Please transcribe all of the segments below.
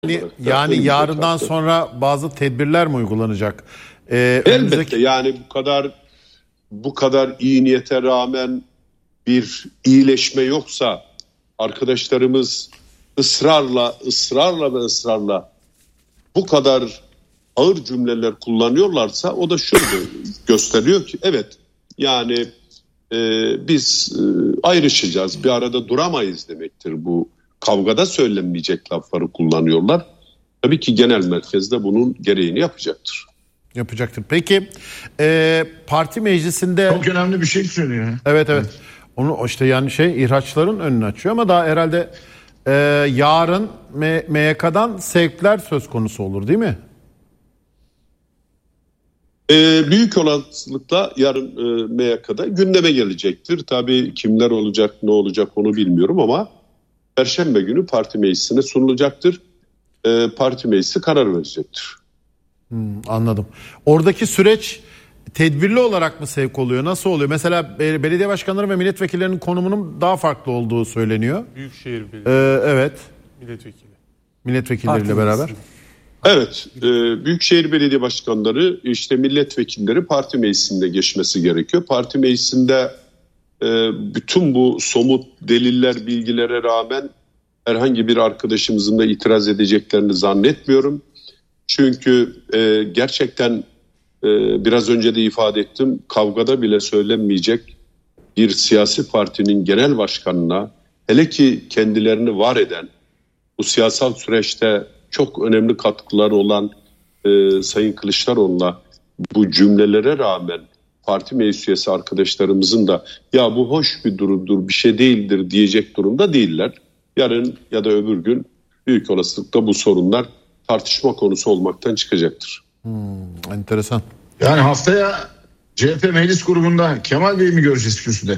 Yani yarından sonra bazı tedbirler mi uygulanacak? Elbette yani bu kadar iyi niyete rağmen bir iyileşme yoksa, arkadaşlarımız ısrarla bu kadar ağır cümleler kullanıyorlarsa, o da şunu gösteriyor ki evet yani biz ayrışacağız, bir arada duramayız demektir. Bu kavgada söylenmeyecek lafları kullanıyorlar. Tabii ki genel merkezde bunun gereğini yapacaktır. Peki parti meclisinde çok önemli bir şey söylüyor. Evet. Onu işte yani ihraçların önünü açıyor ama daha herhalde yarın MYK'dan sevkler söz konusu olur değil mi? Büyük olasılıkla yarın MYK'da gündeme gelecektir. Tabii kimler olacak, ne olacak onu bilmiyorum ama Perşembe günü parti meclisine sunulacaktır. Parti meclisi karar verecektir. Anladım. Oradaki süreç tedbirli olarak mı sevk oluyor? Nasıl oluyor? Mesela belediye başkanları ve milletvekillerinin konumunun daha farklı olduğu söyleniyor. Büyükşehir Belediyesi. Evet. Milletvekilleriyle beraber. Evet. Büyükşehir Belediye Başkanları, işte milletvekilleri parti meclisinde geçmesi gerekiyor. Parti meclisinde bütün bu somut deliller, bilgilere rağmen herhangi bir arkadaşımızın da itiraz edeceklerini zannetmiyorum. Çünkü gerçekten biraz önce de ifade ettim, kavgada bile söylenmeyecek bir siyasi partinin genel başkanına, hele ki kendilerini var eden, bu siyasal süreçte çok önemli katkıları olan Sayın Kılıçdaroğlu'na bu cümlelere rağmen parti meclis üyesi arkadaşlarımızın da ya bu hoş bir durumdur, bir şey değildir diyecek durumda değiller. Yarın ya da öbür gün büyük olasılıkla bu sorunlar tartışma konusu olmaktan çıkacaktır. Enteresan. Yani haftaya CHP meclis grubunda Kemal Bey'i mi göreceğiz kürsüde?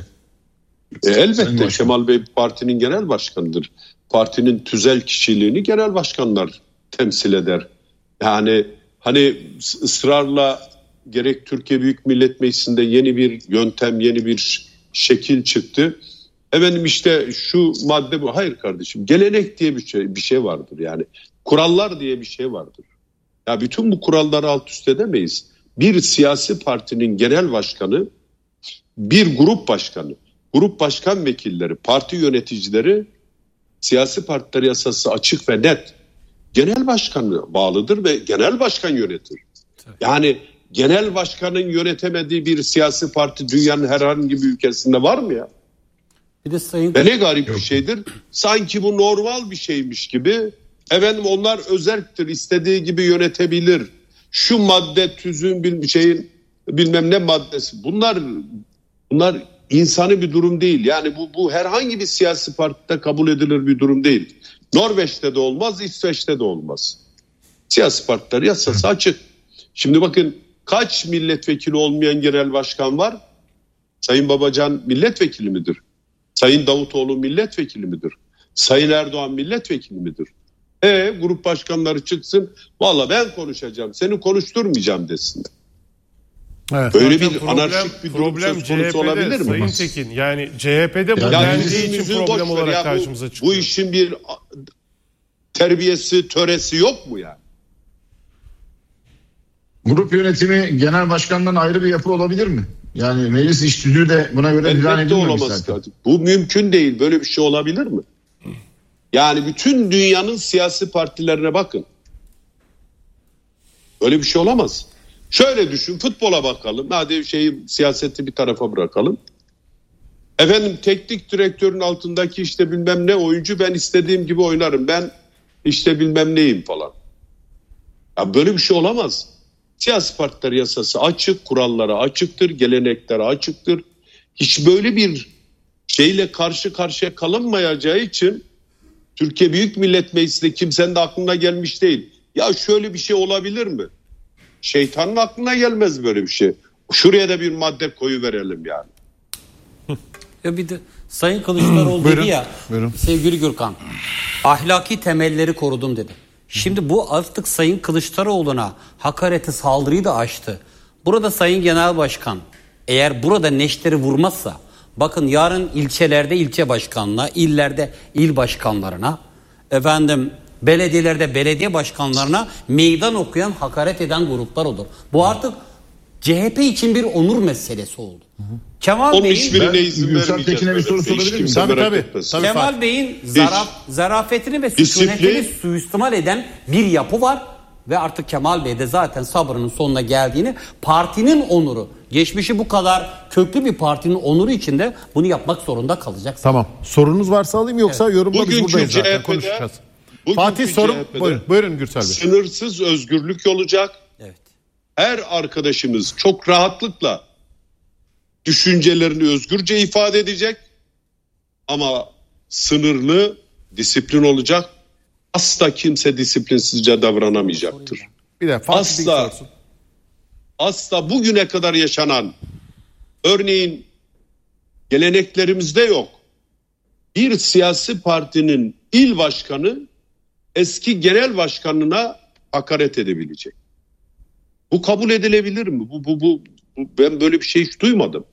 Elbette Kemal Bey partinin genel başkanıdır. Partinin tüzel kişiliğini genel başkanlar temsil eder. Yani hani ısrarla gerek Türkiye Büyük Millet Meclisi'nde yeni bir yöntem, yeni bir şekil çıktı. Efendim işte şu madde bu. Hayır kardeşim, gelenek diye bir şey vardır yani. Kurallar diye bir şey vardır. Ya bütün bu kuralları alt üst edemeyiz. Bir siyasi partinin genel başkanı, bir grup başkanı, grup başkan vekilleri, parti yöneticileri, siyasi partiler yasası açık ve net. Genel başkanı bağlıdır ve genel başkan yönetir. Yani genel başkanın yönetemediği bir siyasi parti dünyanın herhangi bir ülkesinde var mı ya? Bir de sayın... Ve ne garip bir şeydir. Sanki bu normal bir şeymiş gibi. Efendim onlar özerktir, istediği gibi yönetebilir. Şu madde tüzüğün bilmem ne maddesi. Bunlar insani bir durum değil. Yani bu herhangi bir siyasi partide kabul edilir bir durum değil. Norveç'te de olmaz, İsveç'te de olmaz. Siyasi partiler yasası açık. Şimdi bakın, kaç milletvekili olmayan genel başkan var? Sayın Babacan milletvekili midir? Sayın Davutoğlu milletvekili midir? Sayın Erdoğan milletvekili midir? Grup başkanları çıksın, valla ben konuşacağım, seni konuşturmayacağım desinler. Evet. Böyle bir anarşik bir durum söz konusu olabilir mi? Sayın Tekin, yani CHP'de bu dendiği için problem olarak karşımıza çıkıyor. Bu işin bir terbiyesi, töresi yok mu yani? Grup yönetimi genel başkandan ayrı bir yapı olabilir mi? Yani meclis iş tüzüğü de buna göre dizayn edilmemiş zaten. Bu mümkün değil. Böyle bir şey olabilir mi? Yani bütün dünyanın siyasi partilerine bakın. Öyle bir şey olamaz. Şöyle düşün, futbola bakalım. Hadi siyaseti bir tarafa bırakalım. Efendim teknik direktörün altındaki işte bilmem ne oyuncu, ben istediğim gibi oynarım, ben işte bilmem neyim falan. Ya böyle bir şey olamaz. Siyasi partiler yasası açık, kuralları açıktır, gelenekleri açıktır. Hiç böyle bir şeyle karşı karşıya kalınmayacağı için Türkiye Büyük Millet Meclisi'nde kimsenin de aklına gelmiş değil. Ya şöyle bir şey olabilir mi? Şeytanın aklına gelmez böyle bir şey. Şuraya da bir madde koyuverelim yani. Ya bir de Sayın Kılıçdaroğlu dedi ya, sevgili Gürkan, ahlaki temelleri korudum dedi. Şimdi bu artık Sayın Kılıçdaroğlu'na hakareti, saldırıyı da aştı. Burada Sayın Genel Başkan eğer burada neşteri vurmazsa, bakın yarın ilçelerde ilçe başkanlığına, illerde il başkanlarına, belediyelerde belediye başkanlarına meydan okuyan, hakaret eden gruplar olur. Bu artık CHP için bir onur meselesi oldu. Kemal Bey'in Gülsel Tekin'e bir soru sorabilir miyim? Tabii. Kemal Bey'in zarafetini ve sükunetini suistimal eden bir yapı var. Ve artık Kemal Bey de zaten sabrının sonuna geldiğini, partinin onuru, geçmişi bu kadar köklü bir partinin onuru içinde bunu yapmak zorunda kalacak. Tamam. Sorunuz varsa alayım, yoksa yorumla biz buradayız zaten, konuşacağız. Fatih sorum. Buyurun Gürsel Bey. Sınırsız özgürlük olacak. Evet. Her arkadaşımız çok rahatlıkla düşüncelerini özgürce ifade edecek. Ama sınırlı disiplin olacak. Asla kimse disiplinsizce davranamayacaktır. Bir de asla bugüne kadar yaşanan, örneğin geleneklerimizde yok, bir siyasi partinin il başkanı eski genel başkanına hakaret edebilecek. Bu kabul edilebilir mi? Ben böyle bir şey hiç duymadım.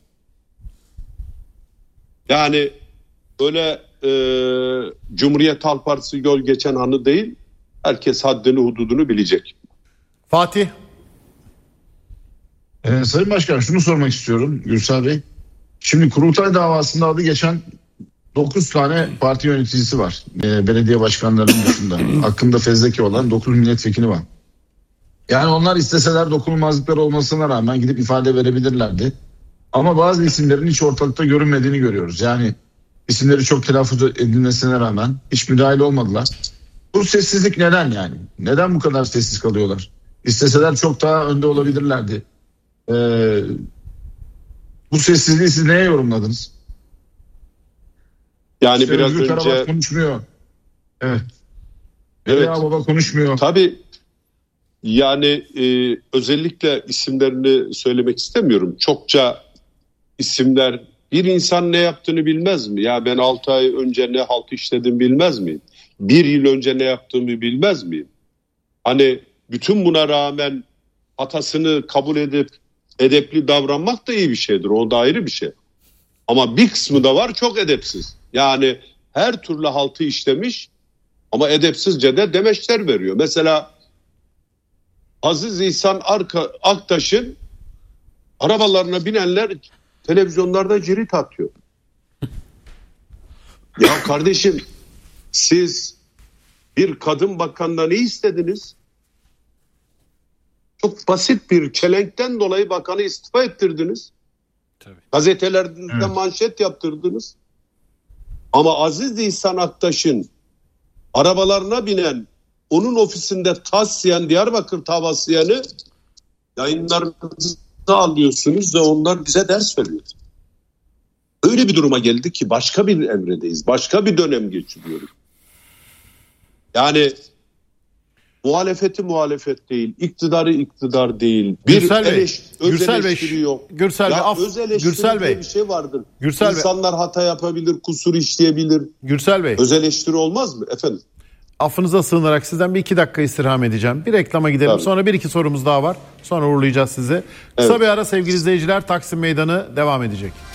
Yani böyle Cumhuriyet Halk Partisi yol geçen anı değil, herkes haddini hududunu bilecek. Fatih. Sayın Başkan, şunu sormak istiyorum Gürsel Bey. Şimdi kurultay davasında adı geçen 9 tane parti yöneticisi var. Belediye başkanlarının dışında. Hakkında fezleke olan 9 milletvekili var. Yani onlar isteseler dokunulmazlıkları olmasına rağmen gidip ifade verebilirlerdi. Ama bazı isimlerin hiç ortalıkta görünmediğini görüyoruz. Yani isimleri çok telaffuz edilmesine rağmen hiç müdahil olmadılar. Bu sessizlik neden yani? Neden bu kadar sessiz kalıyorlar? İsteseler çok daha önde olabilirlerdi. Bu sessizliği siz neye yorumladınız? Yani işte biraz Özgür önce... Karabat konuşmuyor. Evet. Evet. Baba konuşmuyor. Tabii yani özellikle isimlerini söylemek istemiyorum. Çokça isimler, bir insan ne yaptığını bilmez mi? Ya ben 6 ay önce ne halt işledim bilmez miyim? 1 yıl önce ne yaptığımı bilmez miyim? Hani bütün buna rağmen hatasını kabul edip edepli davranmak da iyi bir şeydir. O da ayrı bir şey. Ama bir kısmı da var çok edepsiz. Yani her türlü haltı işlemiş ama edepsizce de demeçler veriyor. Mesela Aziz İhsan Aktaş'ın arabalarına binenler televizyonlarda cirit atıyor. Ya kardeşim, siz bir kadın bakandan ne istediniz? Çok basit bir çelenkten dolayı bakanı istifa ettirdiniz. Tabii. Gazetelerde manşet yaptırdınız. Ama Aziz İhsan Aktaş'ın arabalarına binen, onun ofisinde taslayan, Diyarbakır tavasıyanı yayınlarınızda alıyorsunuz ve onlar bize ders veriyor. Öyle bir duruma geldik ki başka bir evredeyiz. Başka bir dönem geçiriyoruz. Yani muhalefeti muhalefet değil, iktidarı iktidar değil. Gürsel Bey, Gürsel Bey yok. Gürsel Bey, bir şey vardır. Gürsel İnsanlar hata yapabilir, kusur işleyebilir. Gürsel Bey. Öz eleştiri olmaz mı efendim? Affınıza sığınarak sizden bir 2 dakika istirham edeceğim. Bir reklama gidelim. Tabii. Sonra 1-2 sorumuz daha var. Sonra uğurlayacağız sizi. Kısa bir ara sevgili izleyiciler. Taksim Meydanı devam edecek.